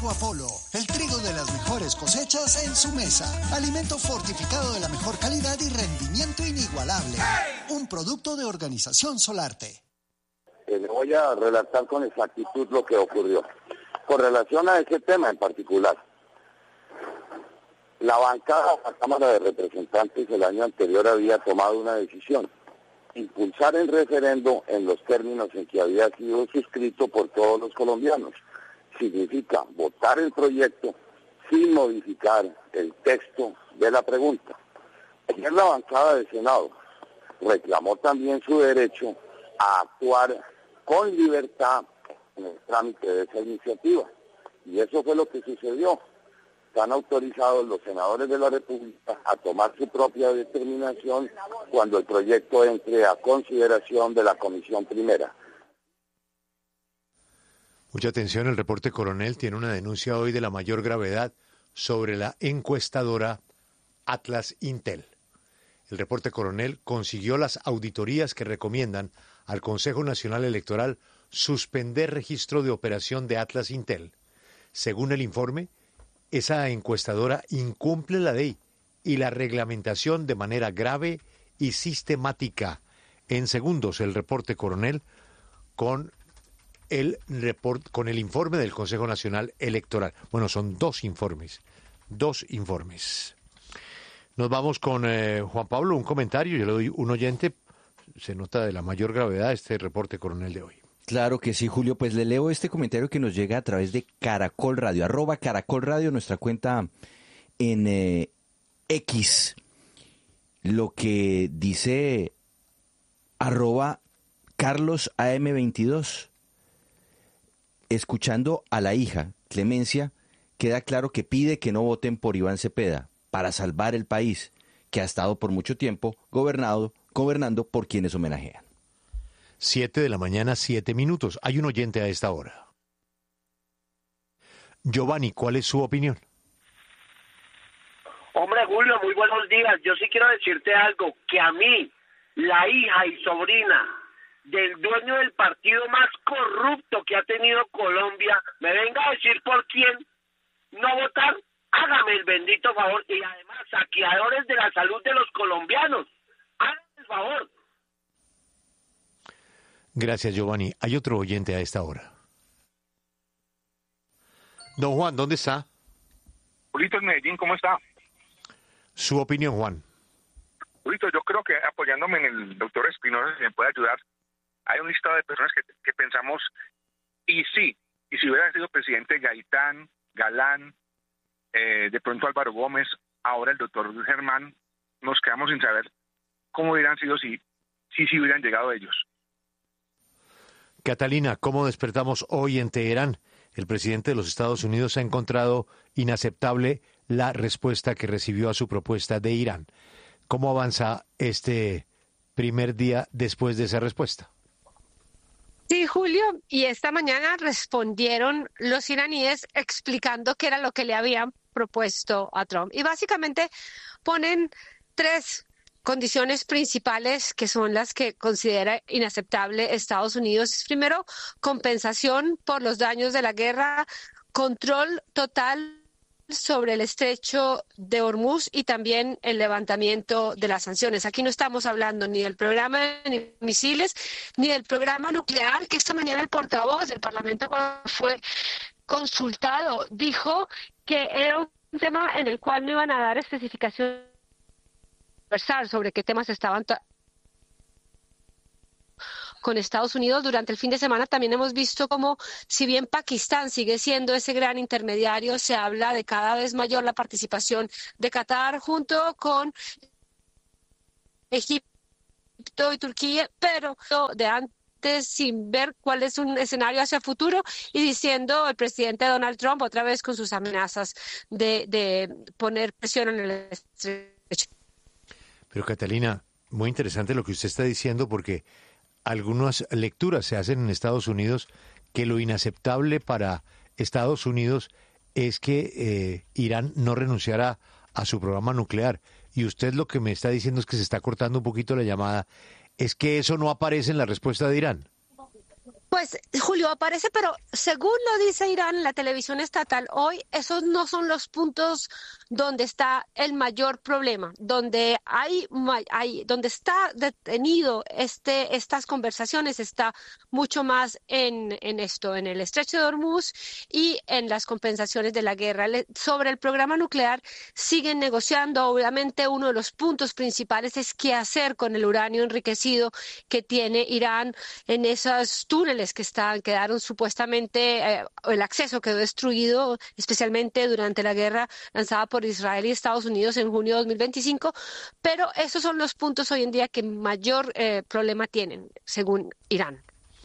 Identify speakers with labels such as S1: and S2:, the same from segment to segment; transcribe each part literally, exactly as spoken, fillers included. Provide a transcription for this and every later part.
S1: Trigo Apolo, el trigo de las mejores cosechas en su mesa. Alimento fortificado de la mejor calidad y rendimiento inigualable. Un producto de Organización Solarte.
S2: Eh, le voy a relatar con exactitud lo que ocurrió. Con relación a ese tema en particular, la bancada de la Cámara de Representantes el año anterior había tomado una decisión: impulsar el referendo en los términos en que había sido suscrito por todos los colombianos. Significa votar el proyecto sin modificar el texto de la pregunta. Ayer la bancada del Senado reclamó también su derecho a actuar con libertad en el trámite de esa iniciativa. Y eso fue lo que sucedió. Están autorizados los senadores de la República a tomar su propia determinación cuando el proyecto entre a consideración de la Comisión Primera.
S3: Mucha atención, el reporte Coronel tiene una denuncia hoy de la mayor gravedad sobre la encuestadora Atlas Intel. El reporte Coronel consiguió las auditorías que recomiendan al Consejo Nacional Electoral suspender registro de operación de Atlas Intel. Según el informe, esa encuestadora incumple la ley y la reglamentación de manera grave y sistemática. En segundos, el reporte Coronel con el report, con el informe del Consejo Nacional Electoral. Bueno, son dos informes, dos informes. Nos vamos con eh, Juan Pablo, un comentario, yo le doy un oyente, se nota de la mayor gravedad este reporte Coronel de hoy.
S4: Claro que sí, Julio, pues le leo este comentario que nos llega a través de Caracol Radio, arroba Caracol Radio, nuestra cuenta en eh, X, lo que dice arroba Carlos A M veintidós. Escuchando a la hija, Clemencia, queda claro que pide que no voten por Iván Cepeda para salvar el país, que ha estado por mucho tiempo gobernado, gobernando por quienes homenajean.
S3: Siete de la mañana, siete minutos. Hay un oyente a esta hora. Giovanni, ¿cuál es su opinión?
S5: Hombre, Julio, muy buenos días. Yo sí quiero decirte algo, que a mí, la hija y sobrina del dueño del partido más corrupto que ha tenido Colombia, me venga a decir por quién no votar, hágame el bendito favor, y además saqueadores de la salud de los colombianos, hágame el favor.
S3: Gracias, Giovanni. Hay otro oyente a esta hora. Don Juan, ¿dónde está?
S6: Julito, en Medellín, ¿cómo está?
S3: Su opinión, Juan.
S6: Julito, yo creo que apoyándome en el doctor Espinosa, si me puede ayudar, hay un listado de personas que, que pensamos, y sí, y si hubiera sido presidente Gaitán, Galán, eh, de pronto Álvaro Gómez, ahora el doctor Germán, nos quedamos sin saber cómo hubieran sido si, si, si hubieran llegado ellos.
S3: Catalina, ¿cómo despertamos hoy en Teherán? El presidente de los Estados Unidos ha encontrado inaceptable la respuesta que recibió a su propuesta de Irán. ¿Cómo avanza este primer día después de esa respuesta?
S7: Sí, Julio, y esta mañana respondieron los iraníes explicando qué era lo que le habían propuesto a Trump. Y básicamente ponen tres condiciones principales que son las que considera inaceptable Estados Unidos. Primero, compensación por los daños de la guerra, control total sobre el estrecho de Hormuz y también el levantamiento de las sanciones. Aquí no estamos hablando ni del programa de misiles ni del programa nuclear, que esta mañana el portavoz del Parlamento, cuando fue consultado, dijo que era un tema en el cual no iban a dar especificaciones sobre qué temas estaban con Estados Unidos. Durante el fin de semana también hemos visto cómo, si bien Pakistán sigue siendo ese gran intermediario, se habla de cada vez mayor la participación de Qatar junto con Egipto y Turquía, pero de antes sin ver cuál es un escenario hacia el futuro y diciendo el presidente Donald Trump otra vez con sus amenazas de, de poner presión en el estrecho.
S3: Pero Catalina, muy interesante lo que usted está diciendo porque algunas lecturas se hacen en Estados Unidos que lo inaceptable para Estados Unidos es que eh, Irán no renunciara a su programa nuclear. Y usted lo que me está diciendo es que se está cortando un poquito la llamada. ¿Es que eso no aparece en la respuesta de Irán?
S7: Pues, Julio, aparece, pero según lo dice Irán en la televisión estatal hoy, esos no son los puntos donde está el mayor problema, donde hay, hay donde está detenido este, estas conversaciones, está mucho más en, en esto, en el estrecho de Hormuz y en las compensaciones de la guerra. Le, sobre el programa nuclear siguen negociando, obviamente uno de los puntos principales es qué hacer con el uranio enriquecido que tiene Irán en esos túneles que están, quedaron supuestamente, eh, el acceso quedó destruido, especialmente durante la guerra lanzada por Israel y Estados Unidos en junio de dos mil veinticinco, pero esos son los puntos hoy en día que mayor eh, problema tienen, según Irán.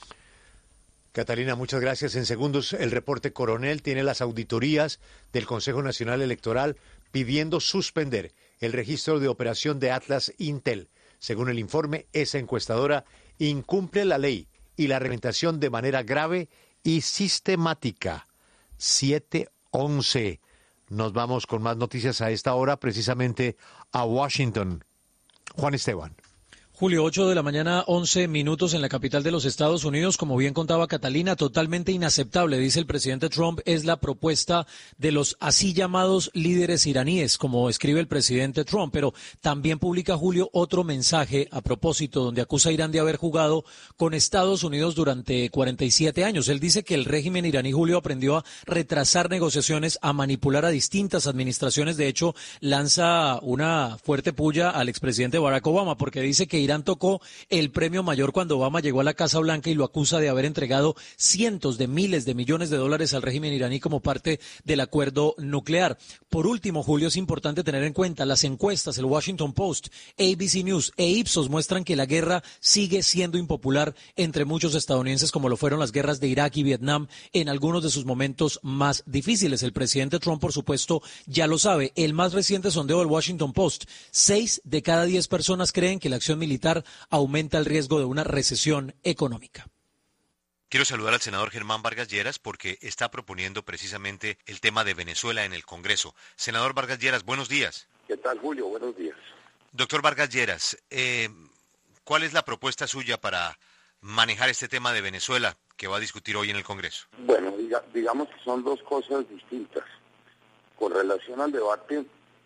S3: Catalina, muchas gracias. En segundos, el reporte Coronel tiene las auditorías del Consejo Nacional Electoral pidiendo suspender el registro de operación de Atlas Intel. Según el informe, esa encuestadora incumple la ley y la reglamentación de manera grave y sistemática. siete once. Nos vamos con más noticias a esta hora, precisamente a Washington. Juan Esteban.
S8: Julio, ocho de la mañana, once minutos en la capital de los Estados Unidos. Como bien contaba Catalina, totalmente inaceptable, dice el presidente Trump, es la propuesta de los así llamados líderes iraníes, como escribe el presidente Trump. Pero también publica, Julio, otro mensaje a propósito, donde acusa a Irán de haber jugado con Estados Unidos durante cuarenta y siete años. Él dice que el régimen iraní, Julio, aprendió a retrasar negociaciones, a manipular a distintas administraciones. De hecho, lanza una fuerte puya al expresidente Barack Obama, porque dice que Irán tocó el premio mayor cuando Obama llegó a la Casa Blanca y lo acusa de haber entregado cientos de miles de millones de dólares al régimen iraní como parte del acuerdo nuclear. Por último, Julio, es importante tener en cuenta las encuestas. El Washington Post, A B C News e Ipsos muestran que la guerra sigue siendo impopular entre muchos estadounidenses, como lo fueron las guerras de Irak y Vietnam en algunos de sus momentos más difíciles. El presidente Trump, por supuesto, ya lo sabe. El más reciente sondeo del Washington Post, seis de cada diez personas creen que la acción militar aumenta el riesgo de una recesión económica.
S9: Quiero saludar al senador Germán Vargas Lleras porque está proponiendo precisamente el tema de Venezuela en el Congreso. Senador Vargas Lleras, buenos días.
S2: ¿Qué tal, Julio? Buenos días.
S9: Doctor Vargas Lleras, eh, ¿cuál es la propuesta suya para manejar este tema de Venezuela que va a discutir hoy en el Congreso?
S2: Bueno, diga, digamos que son dos cosas distintas. Con relación al debate,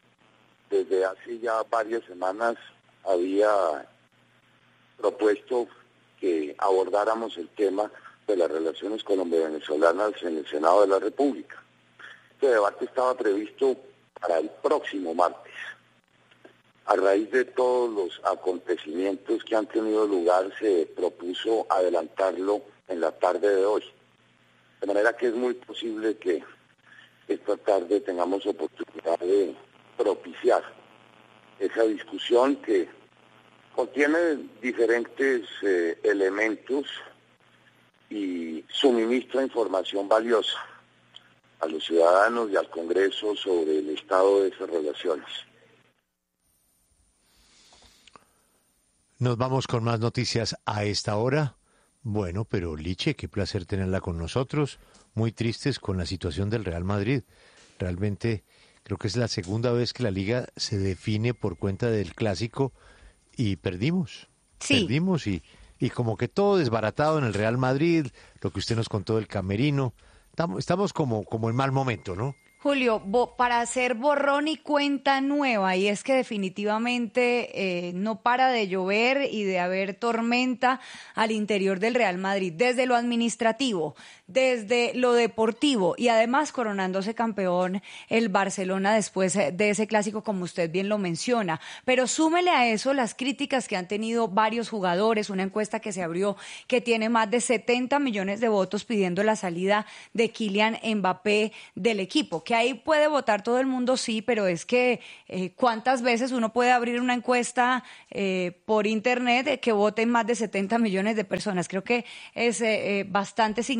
S2: desde hace ya varias semanas había propuesto que abordáramos el tema de las relaciones colombo-venezolanas en el Senado de la República. Este debate estaba previsto para el próximo martes. A raíz de todos los acontecimientos que han tenido lugar, se propuso adelantarlo en la tarde de hoy. De manera que es muy posible que esta tarde tengamos oportunidad de propiciar esa discusión que contiene diferentes eh, elementos y suministra información valiosa a los ciudadanos y al Congreso sobre el estado de esas relaciones.
S3: Nos vamos con más noticias a esta hora. Bueno, pero Liche, qué placer tenerla con nosotros. Muy tristes con la situación del Real Madrid. Realmente creo que es la segunda vez que la Liga se define por cuenta del Clásico y perdimos. Sí. Perdimos y, y como que todo desbaratado en el Real Madrid, lo que usted nos contó del camerino. Estamos, estamos como, como en mal momento, ¿no?
S10: Julio, bo, para hacer borrón y cuenta nueva, y es que definitivamente eh, no para de llover y de haber tormenta al interior del Real Madrid, desde lo administrativo, desde lo deportivo y además coronándose campeón el Barcelona después de ese clásico, como usted bien lo menciona. Pero súmele a eso las críticas que han tenido varios jugadores, una encuesta que se abrió que tiene más de setenta millones de votos pidiendo la salida de Kylian Mbappé del equipo, que ahí puede votar todo el mundo, sí, pero es que eh, ¿cuántas veces uno puede abrir una encuesta eh, por internet que voten más de setenta millones de personas? Creo que es eh, bastante significativo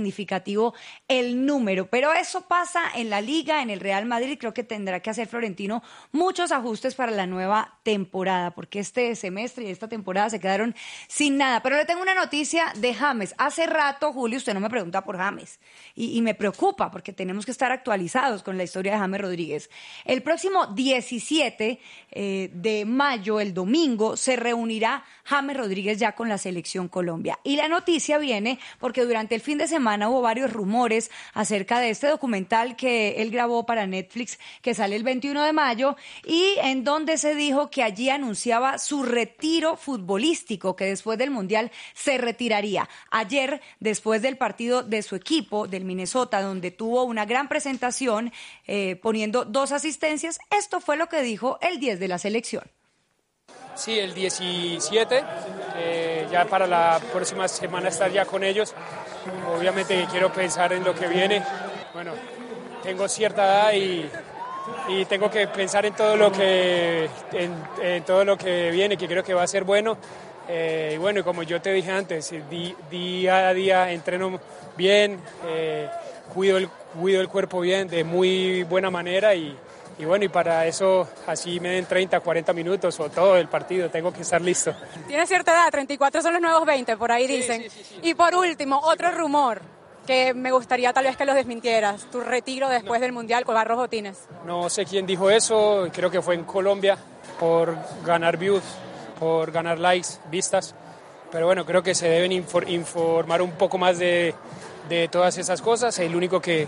S10: significativo el número. Pero eso pasa en la Liga, en el Real Madrid. Creo que tendrá que hacer Florentino muchos ajustes para la nueva temporada, porque este semestre y esta temporada se quedaron sin nada. Pero le tengo una noticia de James. Hace rato, Julio, usted no me pregunta por James. Y, y me preocupa, porque tenemos que estar actualizados con la historia de James Rodríguez. El próximo diecisiete eh, de mayo, el domingo, se reunirá James Rodríguez ya con la Selección Colombia. Y la noticia viene porque durante el fin de semana hubo varios rumores acerca de este documental que él grabó para Netflix, que sale el veintiuno de mayo, y en donde se dijo que allí anunciaba su retiro futbolístico, que después del Mundial se retiraría. Ayer, después del partido de su equipo, del Minnesota, donde tuvo una gran presentación, eh, poniendo dos asistencias, esto fue lo que dijo el diez de la selección.
S11: Sí, el diecisiete, eh, ya para la próxima semana estar ya con ellos. Obviamente que quiero pensar en lo que viene. Bueno, tengo cierta edad y, y tengo que pensar en todo lo que en, en todo lo que viene, que creo que va a ser bueno. Eh, y bueno, como yo te dije antes, di, día a día entreno bien, eh, cuido el, cuido el cuerpo bien, de muy buena manera y Y bueno, y para eso así me den treinta, cuarenta minutos o todo el partido, tengo que estar listo.
S12: Tienes cierta edad, treinta y cuatro son los nuevos veinte, por ahí dicen. Sí, sí, sí, sí. Y por último, otro rumor que me gustaría tal vez que los desmintieras, tu retiro después no. del Mundial con Barros Botines.
S11: No sé quién dijo eso, creo que fue en Colombia, por ganar views, por ganar likes, vistas. Pero bueno, creo que se deben infor- informar un poco más de, de todas esas cosas. El único que...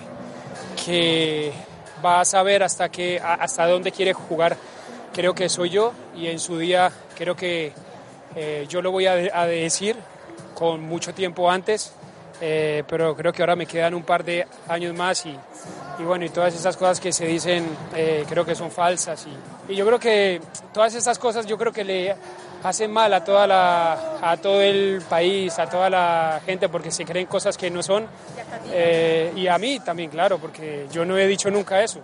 S11: que va a saber hasta que hasta dónde quiere jugar, creo que soy yo, y en su día creo que eh, yo lo voy a, de, a decir con mucho tiempo antes, eh, pero creo que ahora me quedan un par de años más y, y bueno, y todas esas cosas que se dicen eh, creo que son falsas y, y yo creo que todas esas cosas yo creo que le hacen mal a toda la a todo el país, a toda la gente, porque se creen cosas que no son, eh, y a mí también, claro, porque yo no he dicho nunca eso.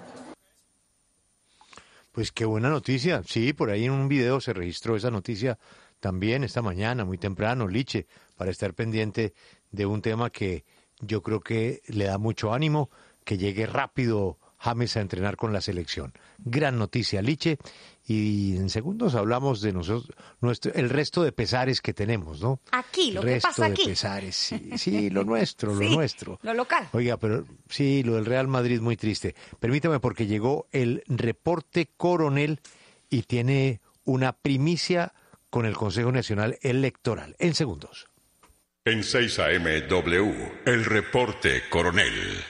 S3: Pues qué buena noticia. Sí, por ahí en un video se registró esa noticia también esta mañana, muy temprano, Liche, para estar pendiente de un tema que yo creo que le da mucho ánimo, que llegue rápido James a entrenar con la selección. Gran noticia, Liche. Y en segundos hablamos de nosotros, nuestro, el resto de pesares que tenemos, ¿no?
S10: Aquí, lo
S3: el
S10: que
S3: resto
S10: pasa aquí.
S3: de pesares, sí, sí, lo nuestro,
S10: sí,
S3: lo nuestro.
S10: Lo local.
S3: Oiga, pero sí, lo del Real Madrid muy triste. Permítame, porque llegó el reporte Coronel y tiene una primicia con el Consejo Nacional Electoral. En segundos.
S13: En seis A M W, el reporte Coronel.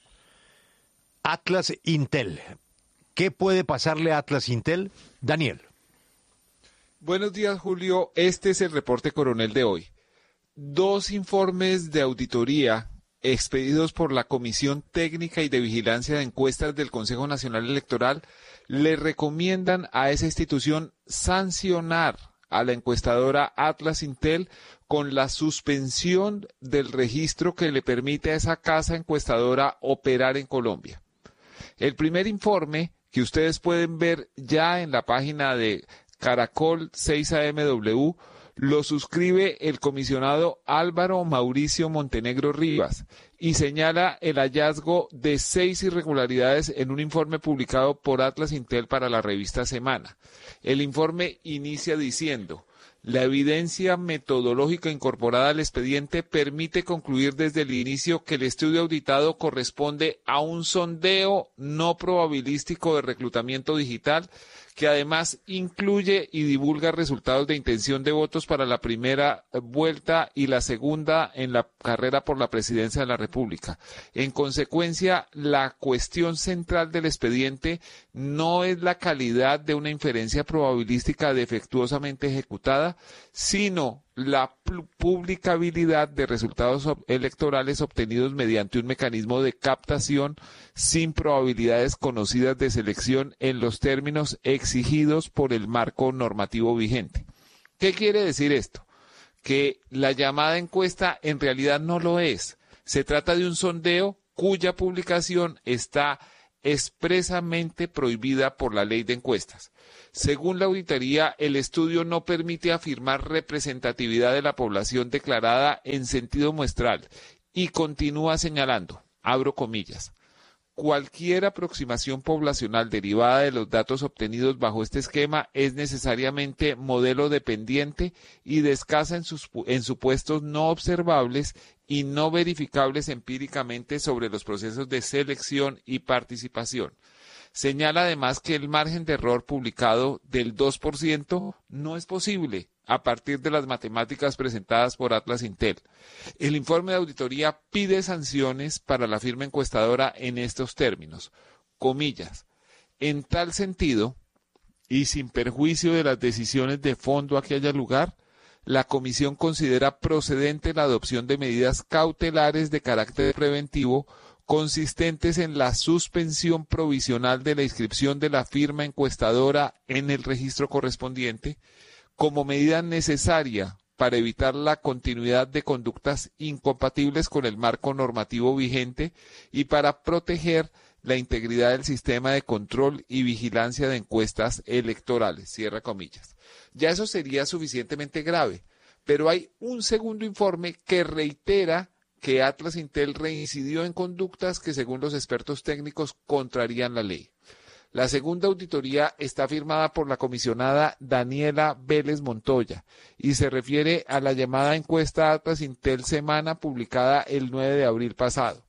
S3: Atlas Intel. ¿Qué puede pasarle a Atlas Intel? Daniel.
S14: Buenos días, Julio. Este es el reporte Coronel de hoy. Dos informes de auditoría expedidos por la Comisión Técnica y de Vigilancia de Encuestas del Consejo Nacional Electoral le recomiendan a esa institución sancionar a la encuestadora Atlas Intel con la suspensión del registro que le permite a esa casa encuestadora operar en Colombia. El primer informe, que ustedes pueden ver ya en la página de Caracol seis A M W, lo suscribe el comisionado Álvaro Mauricio Montenegro Rivas y señala el hallazgo de seis irregularidades en un informe publicado por Atlas Intel para la revista Semana. El informe inicia diciendo: la evidencia metodológica incorporada al expediente permite concluir desde el inicio que el estudio auditado corresponde a un sondeo no probabilístico de reclutamiento digital, que además incluye y divulga resultados de intención de votos para la primera vuelta y la segunda en la carrera por la presidencia de la República. En consecuencia, la cuestión central del expediente no es la calidad de una inferencia probabilística defectuosamente ejecutada, sino la publicabilidad de resultados electorales obtenidos mediante un mecanismo de captación sin probabilidades conocidas de selección en los términos exigidos por el marco normativo vigente. ¿Qué quiere decir esto? Que la llamada encuesta en realidad no lo es. Se trata de un sondeo cuya publicación está expresamente prohibida por la ley de encuestas. Según la auditoría, el estudio no permite afirmar representatividad de la población declarada en sentido muestral Y continúa señalando, abro comillas, cualquier aproximación poblacional derivada de los datos obtenidos bajo este esquema es necesariamente modelo dependiente y de escasa en, sus, en supuestos no observables y no verificables empíricamente sobre los procesos de selección y participación. Señala además que el margen de error publicado del dos por ciento no es posible a partir de las matemáticas presentadas por Atlas Intel. El informe de auditoría pide sanciones para la firma encuestadora en estos términos, comillas, en tal sentido, y sin perjuicio de las decisiones de fondo a que haya lugar, la Comisión considera procedente la adopción de medidas cautelares de carácter preventivo consistentes en la suspensión provisional de la inscripción de la firma encuestadora en el registro correspondiente, como medida necesaria para evitar la continuidad de conductas incompatibles con el marco normativo vigente y para proteger la integridad del sistema de control y vigilancia de encuestas electorales, cierra comillas. Ya eso sería suficientemente grave, pero hay un segundo informe que reitera que Atlas Intel reincidió en conductas que, según los expertos técnicos, contrarían la ley. La segunda auditoría está firmada por la comisionada Daniela Vélez Montoya y se refiere a la llamada encuesta Atlas Intel Semana publicada el nueve de abril pasado.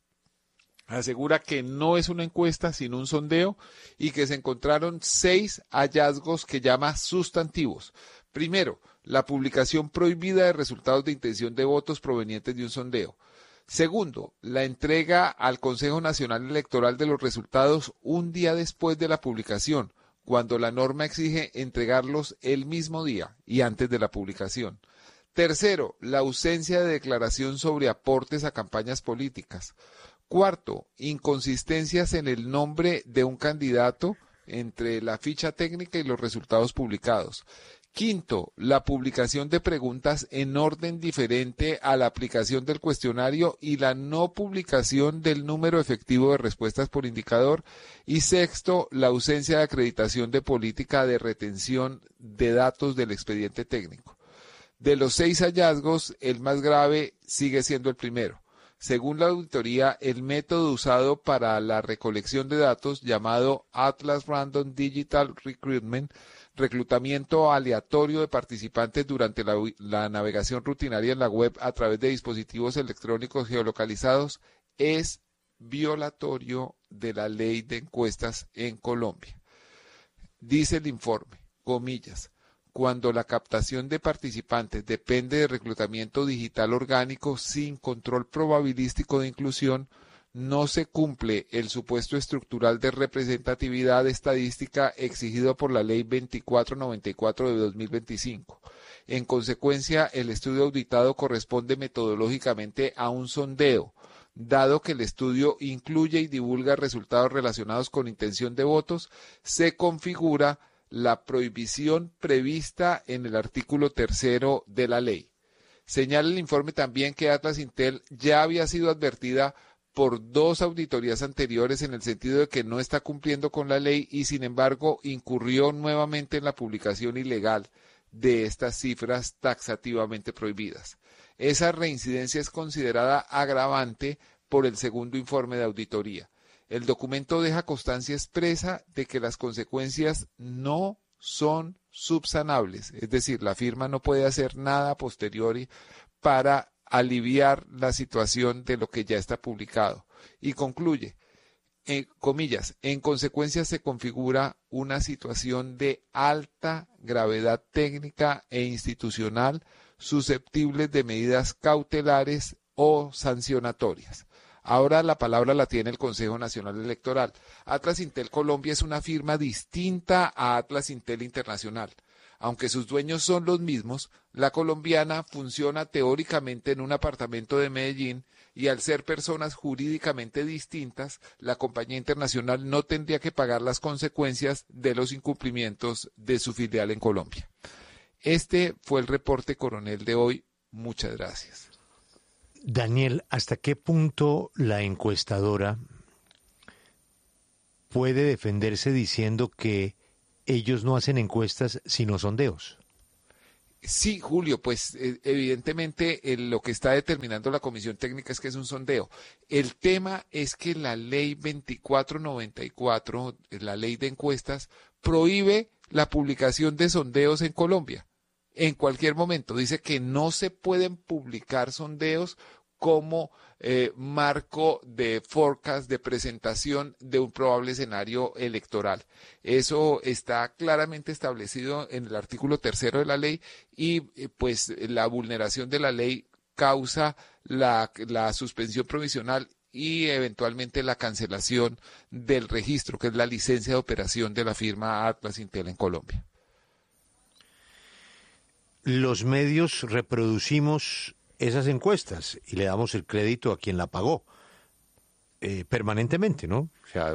S14: Asegura que no es una encuesta sino un sondeo y que se encontraron seis hallazgos que llama sustantivos. Primero, la publicación prohibida de resultados de intención de votos provenientes de un sondeo. Segundo, la entrega al Consejo Nacional Electoral de los resultados un día después de la publicación, cuando la norma exige entregarlos el mismo día y antes de la publicación. Tercero, la ausencia de declaración sobre aportes a campañas políticas. Cuarto, inconsistencias en el nombre de un candidato entre la ficha técnica y los resultados publicados. Quinto, la publicación de preguntas en orden diferente a la aplicación del cuestionario y la no publicación del número efectivo de respuestas por indicador. Y sexto, la ausencia de acreditación de política de retención de datos del expediente técnico. De los seis hallazgos, el más grave sigue siendo el primero. Según la auditoría, el método usado para la recolección de datos, llamado Atlas Random Digital Recruitment, reclutamiento aleatorio de participantes durante la, la navegación rutinaria en la web a través de dispositivos electrónicos geolocalizados, es violatorio de la ley de encuestas en Colombia. Dice el informe, comillas, cuando la captación de participantes depende de reclutamiento digital orgánico sin control probabilístico de inclusión, no se cumple el supuesto estructural de representatividad estadística exigido por la Ley veinticuatro noventa y cuatro de dos mil veinticinco. En consecuencia, el estudio auditado corresponde metodológicamente a un sondeo, dado que el estudio incluye y divulga resultados relacionados con intención de votos, se configura la prohibición prevista en el artículo tercero de la ley. Señala el informe también que Atlas Intel ya había sido advertida por dos auditorías anteriores en el sentido de que no está cumpliendo con la ley y sin embargo incurrió nuevamente en la publicación ilegal de estas cifras taxativamente prohibidas. Esa reincidencia es considerada agravante por el segundo informe de auditoría. El documento deja constancia expresa de que las consecuencias no son subsanables, es decir, la firma no puede hacer nada a posteriori para aliviar la situación de lo que ya está publicado. Y concluye, en comillas, en consecuencia se configura una situación de alta gravedad técnica e institucional susceptibles de medidas cautelares o sancionatorias. Ahora la palabra la tiene el Consejo Nacional Electoral. Atlas Intel Colombia es una firma distinta a Atlas Intel Internacional. Aunque sus dueños son los mismos, la colombiana funciona teóricamente en un apartamento de Medellín y al ser personas jurídicamente distintas, la compañía internacional no tendría que pagar las consecuencias de los incumplimientos de su filial en Colombia. Este fue el reporte coronel de hoy. Muchas gracias.
S3: Daniel, ¿hasta qué punto la encuestadora puede defenderse diciendo que ellos no hacen encuestas sino sondeos?
S14: Sí, Julio, pues eh, evidentemente eh, lo que está determinando la Comisión Técnica es que es un sondeo. El tema es que la ley veinticuatro noventa y cuatro, la ley de encuestas, prohíbe la publicación de sondeos en Colombia. En cualquier momento dice que no se pueden publicar sondeos como eh, marco de forecast, de presentación de un probable escenario electoral. Eso está claramente establecido en el artículo tercero de la ley y eh, pues la vulneración de la ley causa la, la suspensión provisional y eventualmente la cancelación del registro, que es la licencia de operación de la firma Atlas Intel en Colombia.
S3: Los medios reproducimos esas encuestas y le damos el crédito a quien la pagó eh, permanentemente, ¿no? O sea,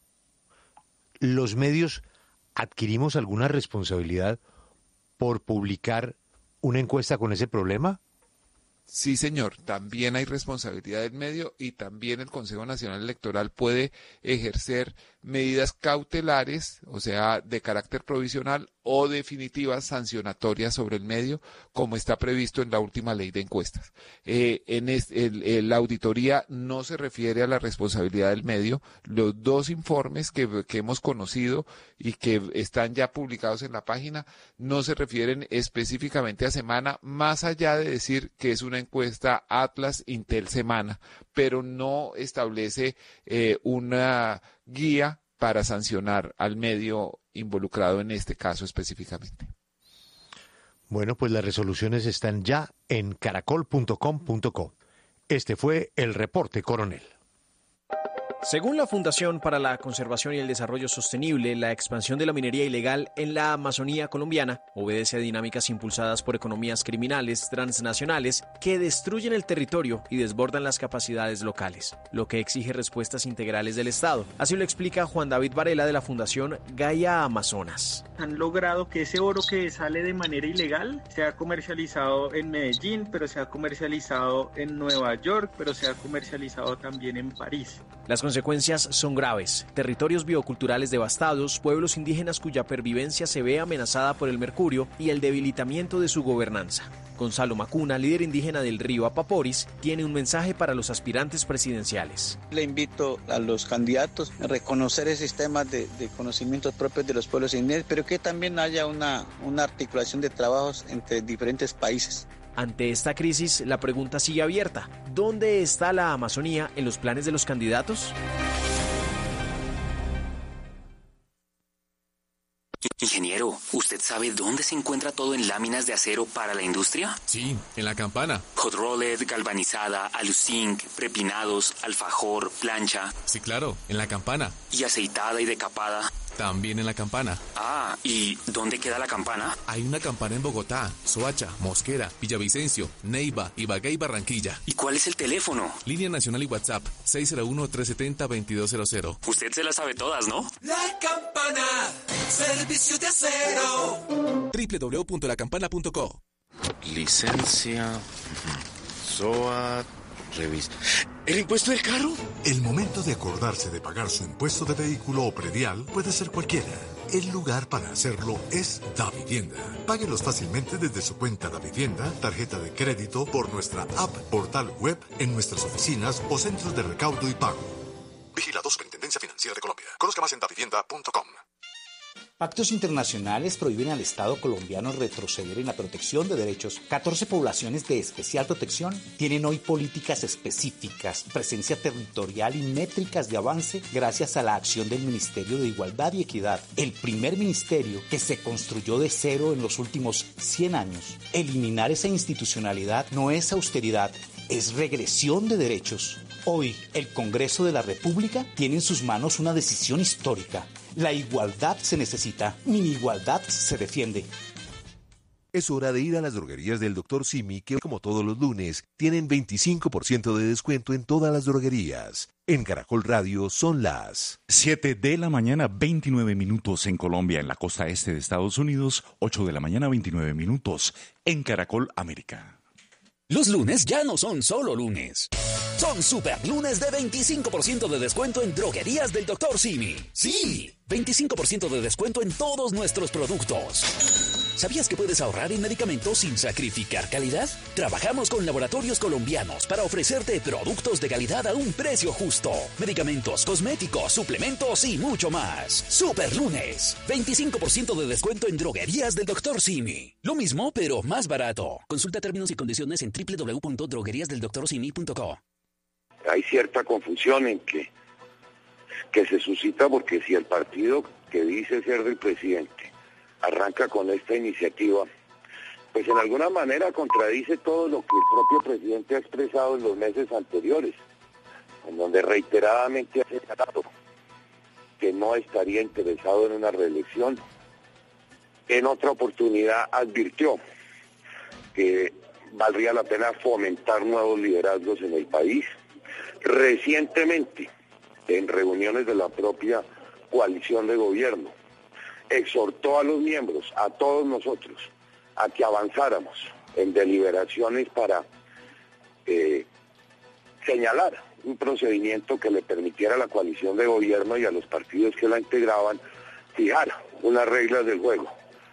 S3: los medios adquirimos alguna responsabilidad por publicar una encuesta con ese problema.
S14: Sí, señor, también hay responsabilidad del medio y también el Consejo Nacional Electoral puede ejercer medidas cautelares, o sea, de carácter provisional o definitivas sancionatorias sobre el medio, como está previsto en la última ley de encuestas. Eh, en este, el, el, la auditoría no se refiere a la responsabilidad del medio. Los dos informes que, que hemos conocido y que están ya publicados en la página no se refieren específicamente a Semana, más allá de decir que es una encuesta Atlas Intel Semana, pero no establece eh, una guía para sancionar al medio involucrado en este caso específicamente.
S3: Bueno, pues las resoluciones están ya en caracol punto com punto co. Este fue el reporte Coronel.
S15: Según la Fundación para la Conservación y el Desarrollo Sostenible, la expansión de la minería ilegal en la Amazonía colombiana obedece a dinámicas impulsadas por economías criminales transnacionales que destruyen el territorio y desbordan las capacidades locales, lo que exige respuestas integrales del Estado. Así lo explica Juan David Varela de la Fundación Gaia Amazonas.
S16: Han logrado que ese oro que sale de manera ilegal sea comercializado en Medellín, pero sea comercializado en Nueva York, pero sea comercializado también en París.
S15: Las consecuencias son graves. Territorios bioculturales devastados, pueblos indígenas cuya pervivencia se ve amenazada por el mercurio y el debilitamiento de su gobernanza. Gonzalo Macuna, líder indígena del río Apaporis, tiene un mensaje para los aspirantes presidenciales.
S17: Le invito a los candidatos a reconocer el sistema de, de conocimientos propios de los pueblos indígenas, pero que también haya una, una articulación de trabajos entre diferentes países.
S15: Ante esta crisis, la pregunta sigue abierta. ¿Dónde está la Amazonía en los planes de los candidatos?
S18: Ingeniero, ¿usted sabe dónde se encuentra todo en láminas de acero para la industria?
S19: Sí, en la Campana.
S18: Hot rolled, galvanizada, aluzinc, prepinados, alfajor, plancha.
S19: Sí, claro, en la Campana.
S18: ¿Y aceitada y decapada?
S19: También en la Campana.
S18: Ah, ¿y dónde queda la Campana?
S19: Hay una Campana en Bogotá, Soacha, Mosquera, Villavicencio, Neiva, Ibagué y Barranquilla.
S18: ¿Y cuál es el teléfono?
S19: Línea Nacional y WhatsApp, seis cero uno, tres siete cero, dos dos cero cero.
S18: Usted se las sabe todas, ¿no?
S20: La Campana, servicio de acero.
S19: doble u doble u doble u punto la campana punto co.
S21: Licencia, S O A, revista. ¿El impuesto del carro?
S22: El momento de acordarse de pagar su impuesto de vehículo o predial puede ser cualquiera. El lugar para hacerlo es Davivienda. Páguelos fácilmente desde su cuenta Davivienda, tarjeta de crédito, por nuestra app, portal web, en nuestras oficinas o centros de recaudo y pago. Vigilado Superintendencia Financiera de Colombia. Conozca más en davivienda punto com.
S23: Pactos internacionales prohíben al Estado colombiano retroceder en la protección de derechos. catorce poblaciones de especial protección tienen hoy políticas específicas, presencia territorial y métricas de avance gracias a la acción del Ministerio de Igualdad y Equidad, el primer ministerio que se construyó de cero en los últimos cien años. Eliminar esa institucionalidad no es austeridad, es regresión de derechos. Hoy, el Congreso de la República tiene en sus manos una decisión histórica. La igualdad se necesita, mi igualdad se defiende.
S24: Es hora de ir a las droguerías del doctor Simi, que como todos los lunes tienen veinticinco por ciento de descuento en todas las droguerías. En Caracol Radio son las
S25: siete de la mañana, veintinueve minutos en Colombia, en la costa este de Estados Unidos, ocho de la mañana, veintinueve minutos en Caracol América.
S26: Los lunes ya no son solo lunes. Son super lunes de veinticinco por ciento de descuento en droguerías del doctor Simi. Sí, veinticinco por ciento de descuento en todos nuestros productos. ¿Sabías que puedes ahorrar en medicamentos sin sacrificar calidad? Trabajamos con laboratorios colombianos para ofrecerte productos de calidad a un precio justo. Medicamentos, cosméticos, suplementos y mucho más. Super Lunes. veinticinco por ciento de descuento en droguerías del doctor Simi. Lo mismo, pero más barato. Consulta términos y condiciones en doble u doble u doble u punto droguerías del doctor simi punto co.
S2: Hay cierta confusión en que, que se suscita porque si el partido que dice ser del presidente arranca con esta iniciativa, pues en alguna manera contradice todo lo que el propio presidente ha expresado en los meses anteriores, en donde reiteradamente ha señalado que no estaría interesado en una reelección. En otra oportunidad advirtió que valdría la pena fomentar nuevos liderazgos en el país. Recientemente, en reuniones de la propia coalición de gobierno, exhortó a los miembros, a todos nosotros, a que avanzáramos en deliberaciones para eh, señalar un procedimiento que le permitiera a la coalición de gobierno y a los partidos que la integraban fijar unas reglas del juego.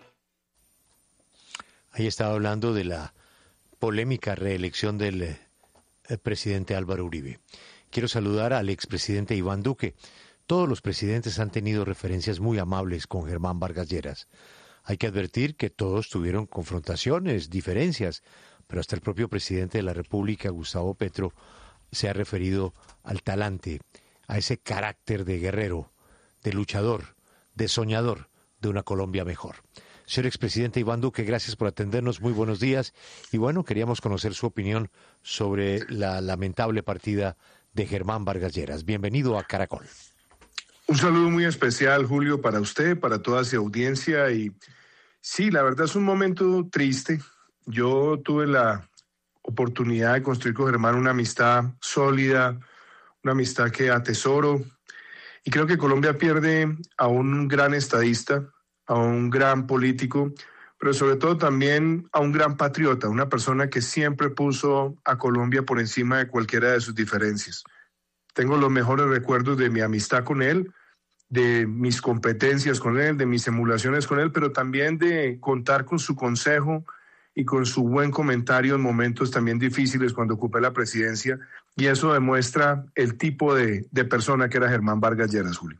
S3: Ahí estaba hablando de la polémica reelección del eh, presidente Álvaro Uribe. Quiero saludar al expresidente Iván Duque. Todos los presidentes han tenido referencias muy amables con Germán Vargas Lleras. Hay que advertir que todos tuvieron confrontaciones, diferencias, pero hasta el propio presidente de la República, Gustavo Petro, se ha referido al talante, a ese carácter de guerrero, de luchador, de soñador de una Colombia mejor. Señor expresidente Iván Duque, gracias por atendernos, muy buenos días. Y bueno, queríamos conocer su opinión sobre la lamentable partida de Germán Vargas Lleras. Bienvenido a Caracol.
S1: Un saludo muy especial, Julio, para usted, para toda su audiencia. Y sí, la verdad es un momento triste. Yo tuve la oportunidad de construir con Germán una amistad sólida, una amistad que atesoro. Y creo que Colombia pierde a un gran estadista, a un gran político, pero sobre todo también a un gran patriota, una persona que siempre puso a Colombia por encima de cualquiera de sus diferencias. Tengo los mejores recuerdos de mi amistad con él, de mis competencias con él, de mis emulaciones con él, pero también de contar con su consejo y con su buen comentario en momentos también difíciles cuando ocupé la presidencia, y eso demuestra el tipo de, de persona que era Germán Vargas Lleras, Julio.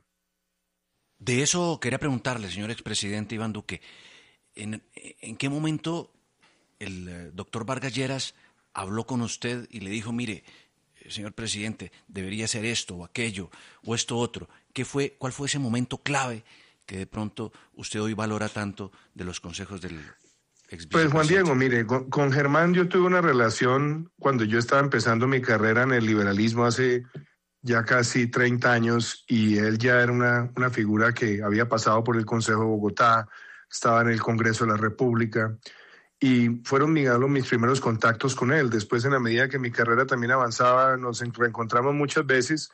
S4: De eso quería preguntarle, señor expresidente Iván Duque, ¿en, en qué momento el eh, doctor Vargas Lleras habló con usted y le dijo, mire, señor presidente, debería ser esto o aquello o esto otro? ¿Qué fue, cuál fue ese momento clave que de pronto usted hoy valora tanto de los consejos del ex?
S1: Pues Juan Diego, mire, con, con Germán yo tuve una relación cuando yo estaba empezando mi carrera en el liberalismo hace ya casi treinta años, y él ya era una, una figura que había pasado por el Consejo de Bogotá, estaba en el Congreso de la República, y fueron digamos, mis primeros contactos con él. Después, en la medida que mi carrera también avanzaba, nos reencontramos muchas veces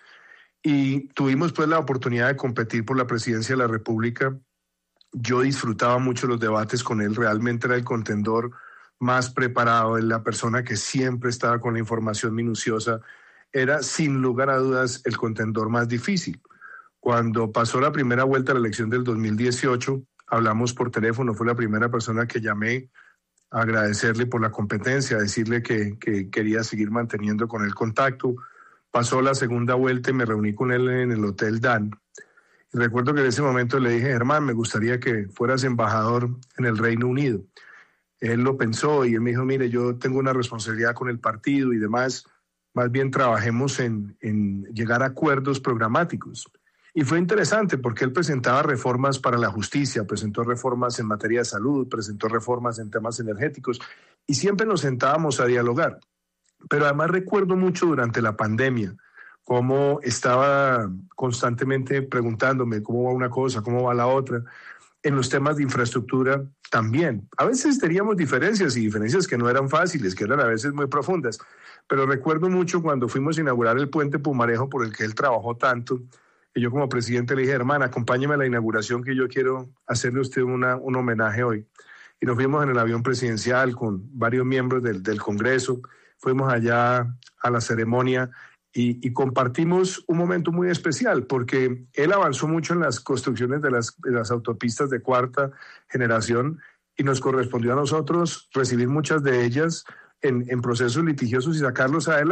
S1: y tuvimos pues la oportunidad de competir por la presidencia de la República. Yo disfrutaba mucho los debates con él, realmente era el contendor más preparado, la persona que siempre estaba con la información minuciosa, era sin lugar a dudas el contendor más difícil. Cuando pasó la primera vuelta a la elección del dos mil dieciocho, hablamos por teléfono, fue la primera persona que llamé a agradecerle por la competencia, a decirle que, que quería seguir manteniendo con él contacto. Pasó la segunda vuelta y me reuní con él en el Hotel Dan. Y recuerdo que en ese momento le dije, Germán, me gustaría que fueras embajador en el Reino Unido. Él lo pensó y él me dijo, mire, yo tengo una responsabilidad con el partido y demás, más bien trabajemos en, en llegar a acuerdos programáticos. Y fue interesante porque él presentaba reformas para la justicia, presentó reformas en materia de salud, presentó reformas en temas energéticos y siempre nos sentábamos a dialogar. Pero además recuerdo mucho durante la pandemia cómo estaba constantemente preguntándome cómo va una cosa, cómo va la otra. En los temas de infraestructura también. A veces teníamos diferencias y diferencias que no eran fáciles, que eran a veces muy profundas. Pero recuerdo mucho cuando fuimos a inaugurar el puente Pumarejo por el que él trabajó tanto, que yo como presidente le dije, hermana, acompáñeme a la inauguración que yo quiero hacerle a usted una, un homenaje hoy. Y nos fuimos en el avión presidencial con varios miembros del, del Congreso, fuimos allá a la ceremonia y, y compartimos un momento muy especial porque él avanzó mucho en las construcciones de las, de las autopistas de cuarta generación y nos correspondió a nosotros recibir muchas de ellas en, en procesos litigiosos y sacarlos adelante.